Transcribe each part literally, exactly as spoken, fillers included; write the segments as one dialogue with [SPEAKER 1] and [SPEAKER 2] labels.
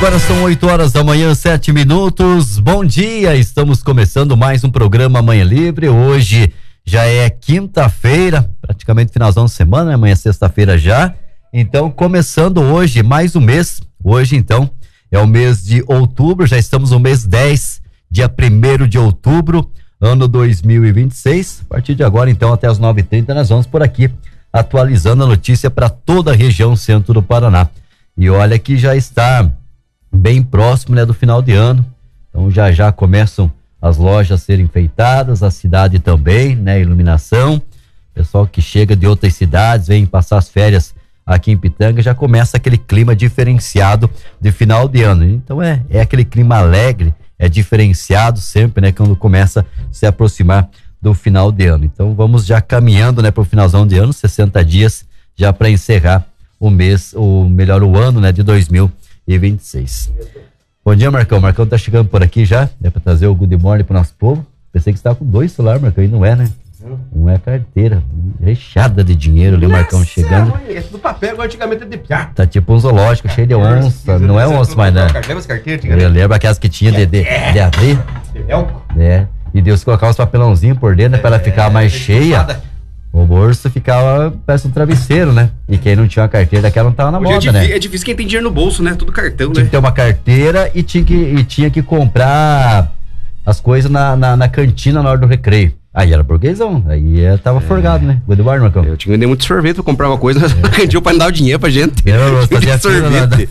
[SPEAKER 1] Agora são oito horas da manhã, sete minutos. Bom dia, estamos começando mais um programa Manhã Livre. Hoje já é quinta-feira, praticamente finalzão de semana, né? Amanhã é sexta-feira já. Então, começando hoje mais um mês. Hoje, então, é o mês de outubro, já estamos no mês dez, dia primeiro de outubro, ano dois mil e vinte e seis. A partir de agora, então, até as nove e trinta, nós vamos por aqui atualizando a notícia para toda a região centro do Paraná. E olha que já está bem próximo, né, do final de ano. Então já já começam as lojas a serem enfeitadas, a cidade também, né, iluminação. Pessoal que chega de outras cidades, vem passar as férias aqui em Pitanga, já começa aquele clima diferenciado de final de ano. Então é, é aquele clima alegre, é diferenciado sempre, né, quando começa a se aproximar do final de ano. Então vamos já caminhando, né, para o finalzão de ano, sessenta dias já para encerrar o mês, ou melhor, o ano, né, de dois mil e vinte e seis. Bom dia, Marcão. Marcão tá chegando por aqui já, né, para trazer o Good Morning pro nosso povo. Pensei que você tava com dois celulares, Marcão, e não é, né? Um é a carteira, recheada de dinheiro ali, o Marcão chegando.
[SPEAKER 2] É do papel, agora antigamente é de piá.
[SPEAKER 1] Tá tipo um zoológico, cheio de onça, não é onça, mas né?
[SPEAKER 2] Lembra as carteiras?
[SPEAKER 1] Eu lembro aquelas que tinha de, de, de abrir. É, e Deus colocar os papelãozinhos por dentro, né, pra ela ficar mais cheia. O bolso ficava, parece um travesseiro, né? E quem não tinha uma carteira daquela não tava na moda,
[SPEAKER 2] é
[SPEAKER 1] né?
[SPEAKER 2] É difícil quem tem dinheiro no bolso, né? Tudo cartão, né?
[SPEAKER 1] Tinha que ter uma carteira e tinha que, e tinha que comprar as coisas na, na, na cantina na hora do recreio. Aí era burguesão, aí é, tava é. forgado, né? Good morning, Marcão.
[SPEAKER 2] Eu tinha que vender muito sorvete pra comprar uma coisa, mas é. cantinho pra não dar o dinheiro pra gente.
[SPEAKER 1] Eu fazia sorvete.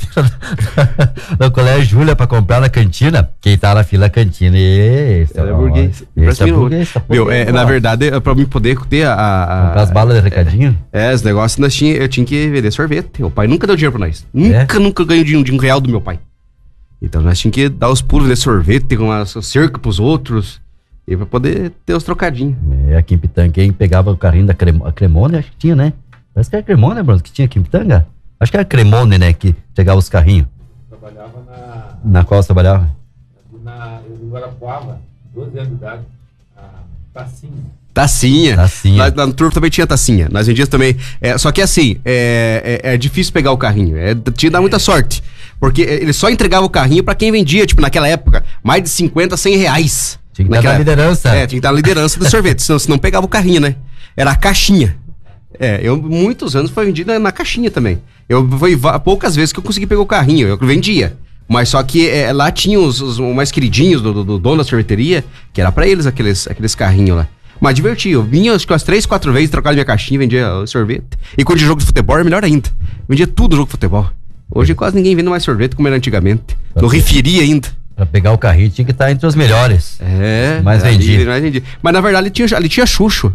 [SPEAKER 1] No colégio Júlia pra comprar na cantina, quem tá na fila da cantina, esse
[SPEAKER 2] é burguês.
[SPEAKER 1] Esse é burguês, tá
[SPEAKER 2] Meu, é, na verdade, pra mim poder ter a... a
[SPEAKER 1] comprar as balas de recadinho?
[SPEAKER 2] É, esse negócio nós tinha, eu tinha que vender sorvete. O pai nunca deu dinheiro pra nós. Nunca, é? nunca ganhei de um, de um real do meu pai. Então nós tínhamos que dar os pulos de sorvete, ter uma cerca pros outros... E pra poder ter os trocadinhos.
[SPEAKER 1] É, aqui em Pitanga, quem pegava o carrinho da Crem- a Cremone, acho que tinha, né? Parece que era Cremone, Bruno, que tinha aqui em Pitanga. Acho que era Cremone, né, que pegava os carrinhos.
[SPEAKER 3] Trabalhava na...
[SPEAKER 1] Na qual você trabalhava?
[SPEAKER 3] Na Guarapuava, doze anos de idade, a Tacinha.
[SPEAKER 2] Tacinha.
[SPEAKER 1] Tacinha.
[SPEAKER 2] Lá, lá no turno também tinha tacinha. Nós vendíamos também. É, só que assim, é, é, é difícil pegar o carrinho. É, tinha que dar muita sorte. Porque ele só entregava o carrinho pra quem vendia, tipo, naquela época, mais de cinquenta, cem reais.
[SPEAKER 1] Tinha que estar na liderança.
[SPEAKER 2] É, tinha que estar na liderança do sorvete, senão, senão pegava o carrinho, né? Era a caixinha. É, eu, muitos anos foi vendido na caixinha também. Eu, foi poucas vezes que eu consegui pegar o carrinho, eu vendia. Mas só que é, lá tinha os, os mais queridinhos do, do, do dono da sorveteria, que era pra eles aqueles, aqueles carrinhos lá. Mas divertia, eu vinha acho que umas três, quatro vezes, trocava minha caixinha, vendia o sorvete. E quando tinha jogo de futebol, era melhor ainda. Vendia tudo jogo de futebol. Hoje quase ninguém vende mais sorvete como era antigamente. No referi ainda.
[SPEAKER 1] Pra pegar o carrinho tinha que estar entre os melhores.
[SPEAKER 2] É.
[SPEAKER 1] Mais vendido.
[SPEAKER 2] Mais vendido. Mas na verdade ele tinha, ele tinha Xuxo.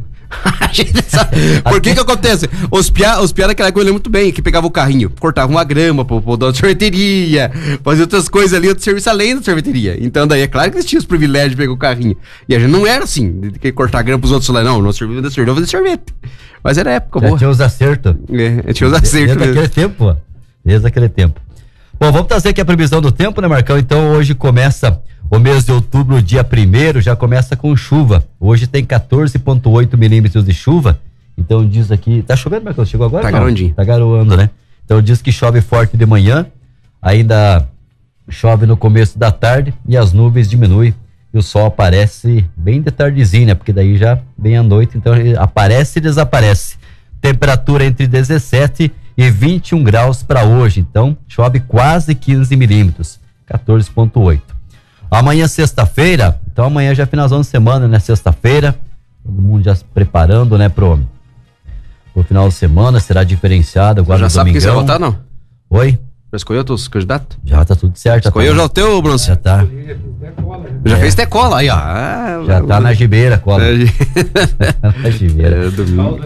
[SPEAKER 2] Por que que acontece? Os piá, os piá daquela época eu lembro muito bem, que pegava o carrinho, cortava uma grama pro, pro dono da sorveteria, fazia outras coisas ali, outro serviço além da sorveteria. Então daí é claro que eles tinham os privilégios de pegar o carrinho. E a gente não era assim, de que cortar grama pros outros lá, não, nosso serviço da sorvete, fazer sorvete. Mas era época
[SPEAKER 1] Já
[SPEAKER 2] boa.
[SPEAKER 1] tinha os acertos.
[SPEAKER 2] É, tinha os acertos.
[SPEAKER 1] Desde aquele tempo, ó. Desde aquele tempo. Bom, vamos trazer aqui a previsão do tempo, né, Marcão? Então hoje começa o mês de outubro, dia primeiro, já começa com chuva. Hoje tem quatorze vírgula oito milímetros de chuva. Então diz aqui... Tá chovendo, Marcão? Chegou agora?
[SPEAKER 2] Tá
[SPEAKER 1] não?
[SPEAKER 2] garoandinho.
[SPEAKER 1] Tá garoando, né? Então diz que chove forte de manhã, ainda chove no começo da tarde e as nuvens diminuem e o sol aparece bem de tardezinha, né? Porque daí já vem a noite, então ele aparece e desaparece. Temperatura entre dezessete e vinte e um graus para hoje, então chove quase quinze milímetros, quatorze vírgula oito. Amanhã sexta-feira, então amanhã já é finalzão de semana, né? Sexta-feira, todo mundo já se preparando, né, pro, pro final de semana, será diferenciado agora no domingão. Já sabe quem você vai votar,
[SPEAKER 2] não?
[SPEAKER 1] Oi?
[SPEAKER 2] Já escolheu os candidatos?
[SPEAKER 1] Já tá tudo certo.
[SPEAKER 2] Escolheu
[SPEAKER 1] tá
[SPEAKER 2] já o teu, Bruno?
[SPEAKER 1] Já tá.
[SPEAKER 2] Já
[SPEAKER 1] é.
[SPEAKER 2] fez até cola aí, ó. Ah,
[SPEAKER 1] já tá na gibeira, cola.
[SPEAKER 2] É,
[SPEAKER 1] na gibeira.
[SPEAKER 2] É, domingo.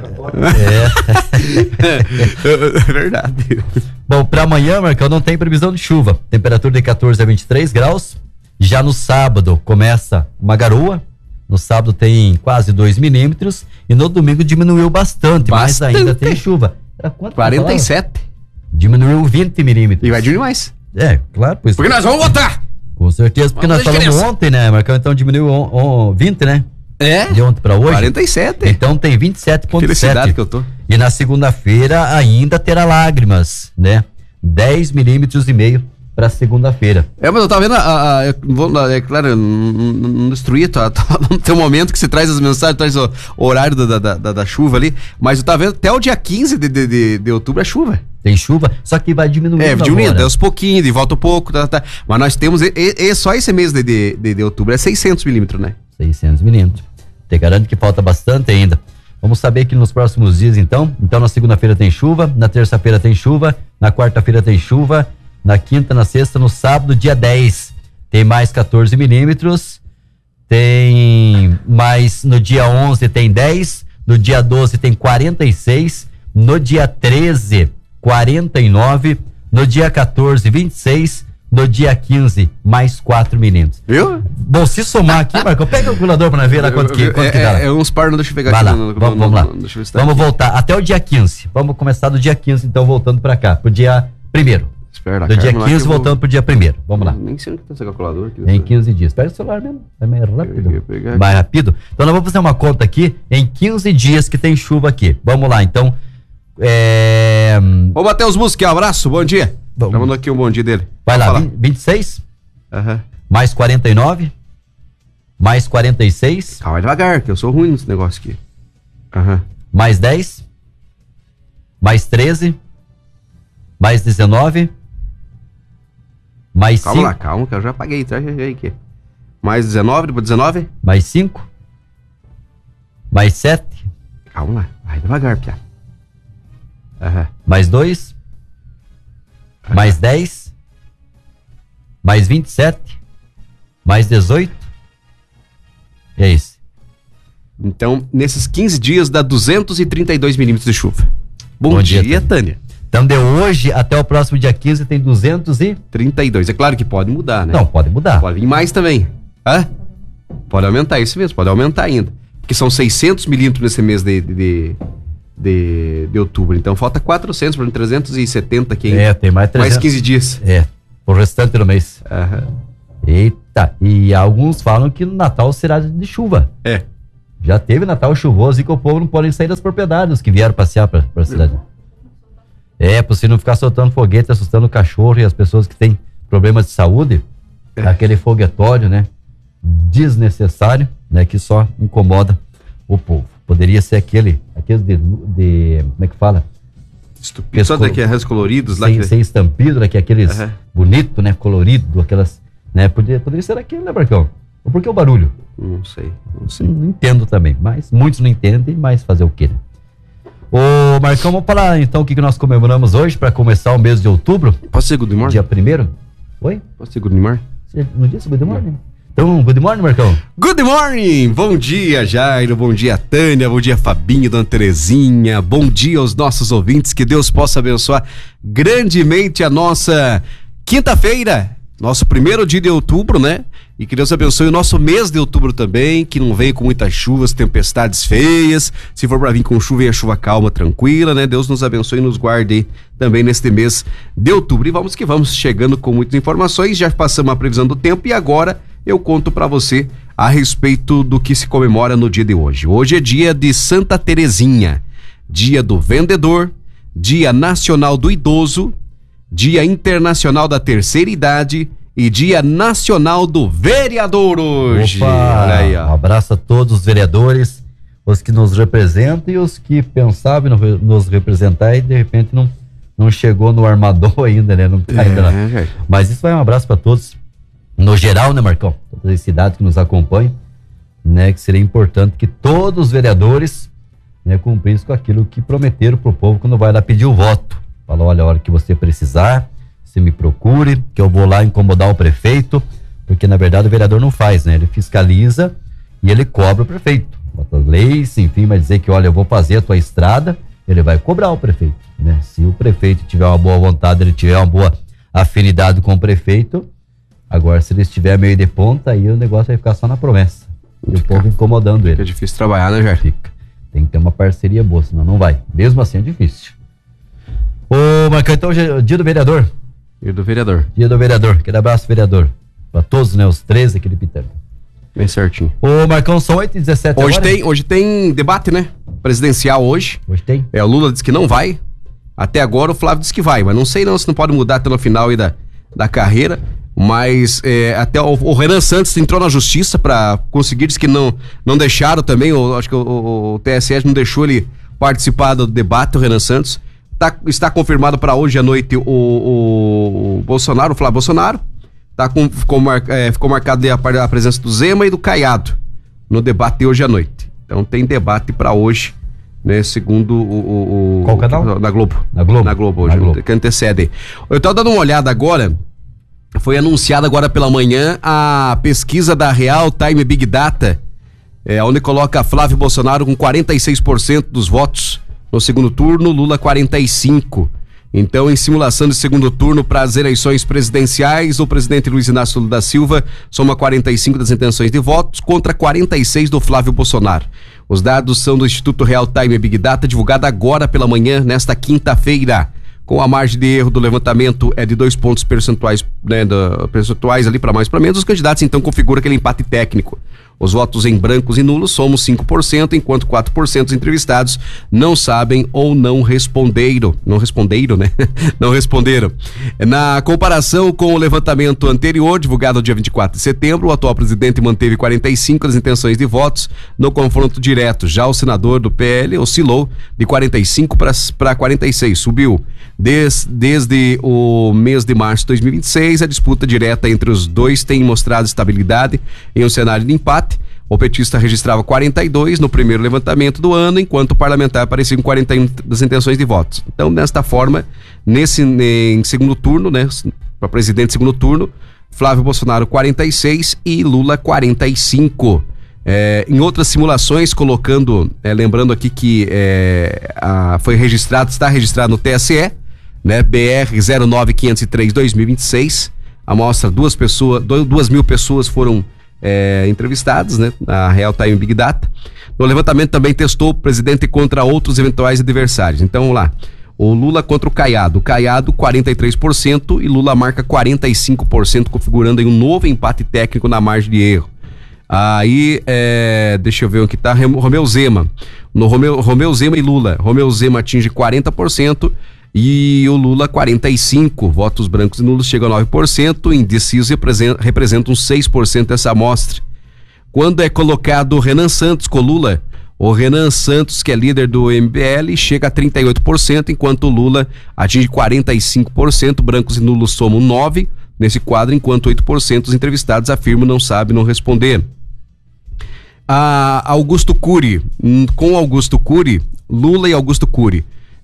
[SPEAKER 1] É.
[SPEAKER 2] É verdade.
[SPEAKER 1] Bom, pra amanhã, Marcão, não tem previsão de chuva. Temperatura de quatorze a vinte e três graus. Já no sábado começa uma garoa. No sábado tem quase dois milímetros. E no domingo diminuiu bastante, bastante. Mas ainda tem chuva. Era quanto?
[SPEAKER 2] quarenta e sete.
[SPEAKER 1] Diminuiu vinte milímetros.
[SPEAKER 2] E vai diminuir mais.
[SPEAKER 1] É, claro. Pois
[SPEAKER 2] porque nós vamos votar!
[SPEAKER 1] Com certeza, porque nós falamos diferença. Ontem, né, Marcão? Então diminuiu on, on, vinte, né?
[SPEAKER 2] É?
[SPEAKER 1] De ontem pra hoje.
[SPEAKER 2] quarenta e sete.
[SPEAKER 1] Então tem vinte e sete vírgula sete.
[SPEAKER 2] Felicidade que eu tô.
[SPEAKER 1] E na segunda-feira ainda terá lágrimas, né? dez milímetros e meio para segunda-feira.
[SPEAKER 2] É, mas eu tava vendo, a, a, a, vou, é claro, eu não, não, não destruí, tá, tá, tem um momento que você traz as mensagens, traz o, o horário da, da, da, da chuva ali, mas eu tava vendo até o dia quinze de, de, de, de outubro é chuva.
[SPEAKER 1] Tem chuva, só que vai diminuindo
[SPEAKER 2] É, diminuindo,
[SPEAKER 1] agora.
[SPEAKER 2] é aos pouquinhos, de volta um pouco, tá, tá. Mas nós temos, e, e, só esse mês de, de, de, de outubro é seiscentos milímetros, né?
[SPEAKER 1] seiscentos milímetros. Te garanto que falta bastante ainda. Vamos saber que nos próximos dias, então. Então, na segunda-feira tem chuva, na terça-feira tem chuva, na quarta-feira tem chuva, na quinta, na sexta, no sábado, dia dez, tem mais quatorze milímetros, tem mais, no dia onze tem dez, no dia doze tem quarenta e seis, no dia treze, quarenta e nove, no dia quatorze, vinte e seis, no dia quinze, mais quatro milímetros.
[SPEAKER 2] Viu?
[SPEAKER 1] Bom, se somar aqui, Marco, pega o calculador pra ver lá quanto que, quanto
[SPEAKER 2] é,
[SPEAKER 1] que dá.
[SPEAKER 2] É, é uns par, não deixa eu pegar
[SPEAKER 1] Vai
[SPEAKER 2] aqui.
[SPEAKER 1] lá,
[SPEAKER 2] no, no,
[SPEAKER 1] vamos,
[SPEAKER 2] no,
[SPEAKER 1] vamos lá.
[SPEAKER 2] no, deixa eu ver se tá
[SPEAKER 1] vamos
[SPEAKER 2] aqui.
[SPEAKER 1] voltar até o dia quinze. Vamos começar do dia quinze, então, voltando pra cá, pro dia primeiro.
[SPEAKER 2] Espera,
[SPEAKER 1] Do dia
[SPEAKER 2] Carmen, lá
[SPEAKER 1] quinze,
[SPEAKER 2] que eu vou-
[SPEAKER 1] voltando pro dia primeiro. Vamos lá.
[SPEAKER 2] Nem sei onde que tá esse calculador aqui.
[SPEAKER 1] Em quinze dias. Pega o celular mesmo, é mais rápido.
[SPEAKER 2] Eu ia pegar aqui.
[SPEAKER 1] Mais rápido. Então nós vamos fazer uma conta aqui em quinze dias que tem chuva aqui. Vamos lá, então. É...
[SPEAKER 2] Ô, Matheus Busque, um abraço, bom dia.
[SPEAKER 1] Vamos.
[SPEAKER 2] Já mandou aqui um bom dia dele.
[SPEAKER 1] Vai
[SPEAKER 2] Pode
[SPEAKER 1] lá,
[SPEAKER 2] falar.
[SPEAKER 1] vinte- vinte e seis,
[SPEAKER 2] Aham.
[SPEAKER 1] mais quarenta e nove, mais quarenta e seis,
[SPEAKER 2] Calma devagar, que eu sou ruim nesse negócio aqui. Aham.
[SPEAKER 1] mais dez, mais treze, mais dezenove, mais
[SPEAKER 2] Calma
[SPEAKER 1] cinco,
[SPEAKER 2] lá, calma, que eu já apaguei, tá? Já já aqui. Mais dezenove, depois dezenove.
[SPEAKER 1] mais cinco, mais sete,
[SPEAKER 2] Calma lá, vai devagar, Pia. Aham.
[SPEAKER 1] mais dois, mais dez, mais vinte e sete, mais dezoito, e é isso.
[SPEAKER 2] Então, nesses quinze dias dá duzentos e trinta e dois milímetros de chuva. Bom,
[SPEAKER 1] Bom
[SPEAKER 2] dia,
[SPEAKER 1] dia,
[SPEAKER 2] Tânia.
[SPEAKER 1] Então de hoje até o próximo dia quinze tem duzentos e...
[SPEAKER 2] trinta e dois. É claro que pode mudar, né?
[SPEAKER 1] Não, pode mudar.
[SPEAKER 2] Pode vir mais também. Hã? Pode aumentar, isso mesmo, pode aumentar ainda. Porque são seiscentos milímetros nesse mês de, de, de, de outubro. Então falta quatrocentos, por exemplo, trezentos e setenta aqui ainda.
[SPEAKER 1] É, tem mais trezentos.
[SPEAKER 2] Mais quinze dias.
[SPEAKER 1] É, o restante do mês.
[SPEAKER 2] Aham.
[SPEAKER 1] Eita, e alguns falam que no Natal será de chuva.
[SPEAKER 2] É.
[SPEAKER 1] Já teve Natal chuvoso e que o povo não pode sair das propriedades, os que vieram passear pra, pra cidade. É, pra você não ficar soltando foguete, assustando o cachorro e as pessoas que têm problemas de saúde.
[SPEAKER 2] É.
[SPEAKER 1] Aquele foguetório, né? Desnecessário, né? Que só incomoda o povo. Poderia ser aquele, aqueles de, de como é que fala?
[SPEAKER 2] Estúpido. Só daqui a coloridos lá.
[SPEAKER 1] Sem,
[SPEAKER 2] Que...
[SPEAKER 1] sem estampido, né? Que é aqueles
[SPEAKER 2] Aham.
[SPEAKER 1] bonito, né? Colorido, aquelas, né? Poderia, poderia ser aquele, né, Marcão? Ou por que o barulho?
[SPEAKER 2] Não sei, não sei.
[SPEAKER 1] Não entendo também, mas muitos não entendem, mas fazer o quê, né? Ô, Marcão, vamos falar então o que, que nós comemoramos hoje para começar o mês de outubro,
[SPEAKER 2] Posso ser good morning?
[SPEAKER 1] dia primeiro? Oi?
[SPEAKER 2] Posso ser good morning?
[SPEAKER 1] No dia good morning? Então, good morning, Marcão.
[SPEAKER 2] Good morning! Bom dia, Jairo, bom dia, Tânia, bom dia, Fabinho, Dona Terezinha, bom dia aos nossos ouvintes, que Deus possa abençoar grandemente a nossa quinta-feira, nosso primeiro dia de outubro, né? E que Deus abençoe o nosso mês de outubro também, que não venha com muitas chuvas, tempestades feias. Se for para vir com chuva, venha chuva calma, tranquila, né? Deus nos abençoe e nos guarde também neste mês de outubro. E vamos que vamos, chegando com muitas informações. Já passamos a previsão do tempo e agora eu conto para você a respeito do que se comemora no dia de hoje. Hoje é dia de Santa Terezinha, dia do vendedor, dia nacional do idoso, dia internacional da terceira idade e dia nacional do vereador hoje.
[SPEAKER 1] Opa,
[SPEAKER 2] Olha aí,
[SPEAKER 1] um
[SPEAKER 2] ó.
[SPEAKER 1] abraço a todos os vereadores, os que nos representam e os que pensavam em no- nos representar e de repente não, não chegou no armador ainda, né? Não tá ainda lá.
[SPEAKER 2] É, velho.
[SPEAKER 1] Mas isso vai um abraço para todos, no geral, né, Marcão? Todas as cidades que nos acompanham, né? Que seria importante que todos os vereadores, né, cumprissem com aquilo que prometeram pro povo quando vai lá pedir o voto. Falou, olha, a hora que você precisar, você me procure, que eu vou lá incomodar o prefeito, porque na verdade o vereador não faz, né? Ele fiscaliza e ele cobra o prefeito. Bota leis, enfim, vai dizer que, olha, eu vou fazer a tua estrada, ele vai cobrar o prefeito, né? Se o prefeito tiver uma boa vontade, ele tiver uma boa afinidade com o prefeito, agora se ele estiver meio de ponta, aí o negócio vai ficar só na promessa. E o povo incomodando
[SPEAKER 2] É
[SPEAKER 1] ele.
[SPEAKER 2] difícil trabalhar, né, Jair?
[SPEAKER 1] Fica. Tem que ter uma parceria boa, senão não vai. Mesmo assim é difícil. Ô, Marcão, então hoje é dia do vereador.
[SPEAKER 2] E do vereador.
[SPEAKER 1] Dia do vereador. Aquele abraço, vereador. Pra todos, né? Os treze aqui de Pitanga.
[SPEAKER 2] Bem certinho.
[SPEAKER 1] Ô, Marcão, são oito e dezessete
[SPEAKER 2] Hoje
[SPEAKER 1] agora?
[SPEAKER 2] tem, hoje tem debate, né? Presidencial hoje.
[SPEAKER 1] Hoje tem.
[SPEAKER 2] É, o Lula disse que não vai. Até agora o Flávio disse que vai, mas não sei não se não pode mudar até no final aí da, da carreira, mas é, até o, o Renan Santos entrou na justiça para conseguir, diz que não, não deixaram também, o, acho que o, o, o T S E não deixou ele participar do debate, o Renan Santos. Tá, está confirmado para hoje à noite o, o, o Bolsonaro, o Flávio Bolsonaro. Tá com, ficou, mar, é, ficou marcado a, a presença do Zema e do Caiado no debate de hoje à noite. Então tem debate para hoje, né? Segundo o, o,
[SPEAKER 1] Qual canal?
[SPEAKER 2] Na Globo.
[SPEAKER 1] Na Globo.
[SPEAKER 2] Na Globo hoje,
[SPEAKER 1] Na Globo.
[SPEAKER 2] Que antecede. Eu tava dando uma olhada agora, foi anunciada agora pela manhã a pesquisa da Real Time Big Data, é, onde coloca Flávio Bolsonaro com quarenta e seis por cento dos votos no segundo turno, Lula quarenta e cinco por cento. Então, em simulação de segundo turno para as eleições presidenciais, o presidente Luiz Inácio Lula da Silva soma quarenta e cinco das intenções de votos contra quarenta e seis do Flávio Bolsonaro. Os dados são do Instituto Real Time Big Data, divulgado agora pela manhã, nesta quinta-feira. Com a margem de erro do levantamento é de dois pontos percentuais, né, do, percentuais ali para mais para menos, os candidatos então configuram aquele empate técnico. Os votos em brancos e nulos somam cinco por cento, enquanto quatro por cento dos entrevistados não sabem ou não responderam. Não responderam, né? Não responderam. Na comparação com o levantamento anterior, divulgado no dia vinte e quatro de setembro, o atual presidente manteve quarenta e cinco das intenções de votos no confronto direto. Já o senador do P L oscilou de quarenta e cinco para quarenta e seis, subiu. Des, desde o mês de março de dois mil e vinte e seis, a disputa direta entre os dois tem mostrado estabilidade em um cenário de empate. O petista registrava quarenta e dois no primeiro levantamento do ano, enquanto o parlamentar aparecia com quarenta e um das intenções de votos. Então, desta forma, nesse em segundo turno, né, para presidente segundo turno, Flávio Bolsonaro quarenta e seis e Lula quarenta e cinco. É, em outras simulações, colocando, é, lembrando aqui que é, a, foi registrado, está registrado no T S E, né, B R zero nove quinhentos e três barra dois mil e vinte e seis, amostra duas pessoas, duas mil pessoas foram é, entrevistadas, né, na Real Time Big Data. No levantamento também testou o presidente contra outros eventuais adversários. Então, vamos lá. O Lula contra o Caiado. O Caiado, quarenta e três por cento e Lula marca quarenta e cinco por cento, configurando aí um novo empate técnico na margem de erro. Aí, é, deixa eu ver o que tá, Romeu Zema. No Romeu, Romeu Zema e Lula. Romeu Zema atinge quarenta por cento e o Lula quarenta e cinco por cento. Votos brancos e nulos chegam a nove por cento. Indecisos representam seis por cento dessa amostra. Quando é colocado o Renan Santos com o Lula, o Renan Santos, que é líder do M B L, chega a trinta e oito por cento, enquanto o Lula atinge quarenta e cinco por cento. Brancos e nulos somam nove por cento nesse quadro, enquanto oito por cento dos entrevistados afirmam não sabem, não responder. A Augusto Cury, com Augusto Cury, Lula e Augusto Cury.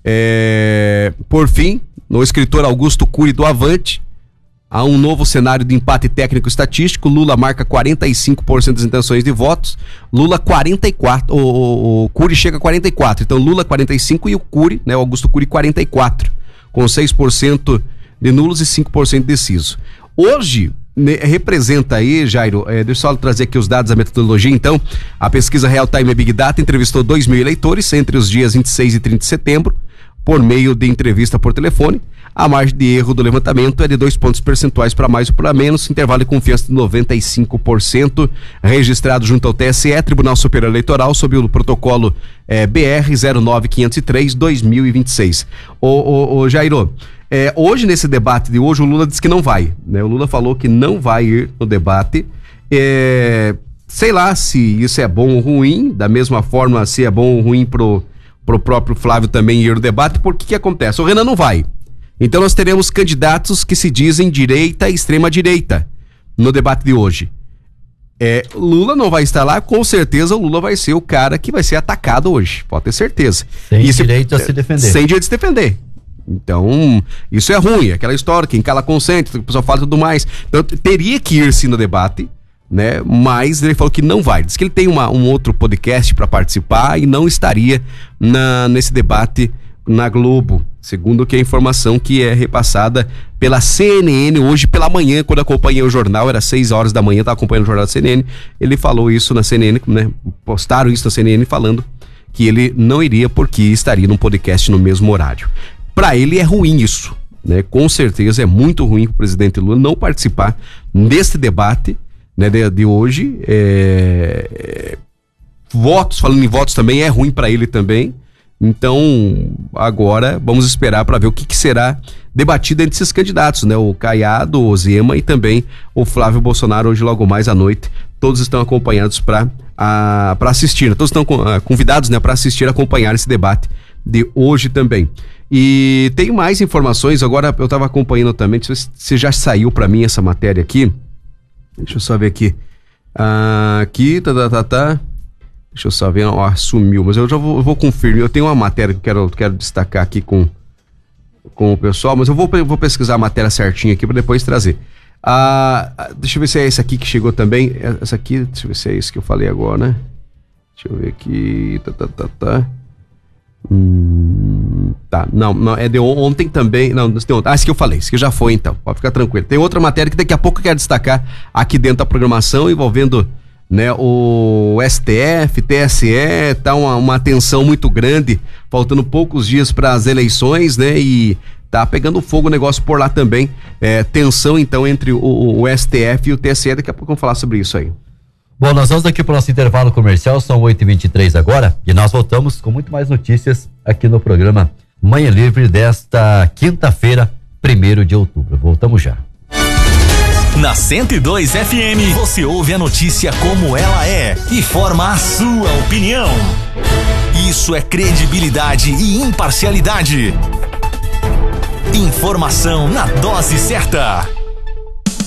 [SPEAKER 2] É, por fim, no escritor Augusto Cury do Avante, há um novo cenário de empate técnico estatístico. Lula marca quarenta e cinco por cento das intenções de votos, Lula quarenta e quatro por cento, o, o, o Cury chega a quarenta e quatro por cento, então Lula quarenta e cinco por cento e o Cury, né, o Augusto Cury quarenta e quatro por cento, com seis por cento de nulos e cinco por cento decisos. Hoje, né, representa aí, Jairo, é, deixa eu só trazer aqui os dados da metodologia. Então, a pesquisa Real Time Big Data entrevistou dois mil eleitores entre os dias vinte e seis e trinta de setembro, por meio de entrevista por telefone. A margem de erro do levantamento é de dois pontos percentuais para mais ou para menos, intervalo de confiança de noventa e cinco por cento, registrado junto ao T S E, Tribunal Superior Eleitoral, sob o protocolo é, B R zero nove quinhentos e três barra dois mil e vinte e seis. Ô, ô, ô Jairo, É, hoje, nesse debate de hoje, o Lula disse que não vai, né? O Lula falou que não vai ir no debate. É, sei lá se isso é bom ou ruim, da mesma forma se é bom ou ruim pro, pro próprio Flávio também ir no debate, porque que acontece? O Renan não vai. Então nós teremos candidatos que se dizem direita e extrema direita no debate de hoje. É, Lula não vai estar lá, com certeza o Lula vai ser o cara que vai ser atacado hoje, pode ter certeza.
[SPEAKER 1] Sem
[SPEAKER 2] e
[SPEAKER 1] direito se, a se defender.
[SPEAKER 2] Sem direito a se defender. Então, isso é ruim, aquela história, quem cala consente, o pessoal fala tudo mais. Então, teria que ir sim no debate, né? Mas ele falou que não vai. Diz que ele tem uma, um outro podcast para participar e não estaria na, nesse debate na Globo, segundo que a informação que é repassada pela C N N hoje pela manhã, quando acompanhei o jornal, era seis horas da manhã, estava acompanhando o jornal da C N N, ele falou isso na C N N, né? Postaram isso na C N N falando que ele não iria porque estaria num podcast no mesmo horário. Para ele é ruim isso, né? Com certeza é muito ruim para o presidente Lula não participar desse debate, né, de, de hoje. É, é, votos, falando em votos também, é ruim para ele também. Então, agora vamos esperar para ver o que, que será debatida entre esses candidatos, né? O Caiado, o Zema e também o Flávio Bolsonaro, hoje logo mais à noite. Todos estão acompanhados para para assistir, né? Todos estão uh, convidados, né, para assistir, acompanhar esse debate de hoje também. E tem mais informações, agora eu estava acompanhando também, não sei se já saiu para mim essa matéria aqui. Deixa eu só ver aqui. Ah, aqui, tá, tá, tá, tá. Deixa eu só ver, ó, sumiu, mas eu já vou, eu vou conferir. Eu tenho uma matéria que eu quero, quero destacar aqui com, com o pessoal, mas eu vou, vou pesquisar a matéria certinha aqui para depois trazer. Ah, deixa eu ver se é esse aqui que chegou também. Essa aqui, deixa eu ver se é isso que eu falei agora, né? Deixa eu ver aqui. Tá, tá, tá, tá. Hum, tá, não, não, é de ontem também. Não, de ontem. Ah, esse que eu falei, esse que já foi então. Pode ficar tranquilo. Tem outra matéria que daqui a pouco eu quero destacar aqui dentro da programação, envolvendo, né, o S T F, T S E, tá uma, uma tensão muito grande, faltando poucos dias para as eleições, né? E tá pegando fogo o negócio por lá também. É, tensão então entre o, o S T F e o T S E. Daqui a pouco vamos falar sobre isso aí.
[SPEAKER 1] Bom, nós vamos aqui para o nosso intervalo comercial, são oito e vinte e três agora, e nós voltamos com muito mais notícias aqui no programa Manhã Livre desta quinta-feira, primeiro de outubro. Voltamos já.
[SPEAKER 4] Na cento e dois F M, você ouve a notícia como ela é e forma a sua opinião. Isso é credibilidade e imparcialidade. Informação na dose certa.